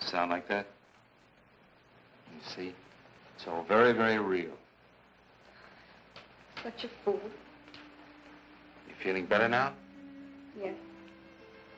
Sound like that? You see? It's all very, very real. Such a fool. You feeling better now? Yes.